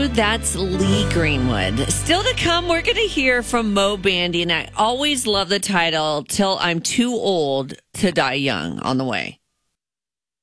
you. That's Lee Greenwood. Still to come, we're going to hear from Mo Bandy, and I always love the title, Till I'm Too Old to Die Young, on the way.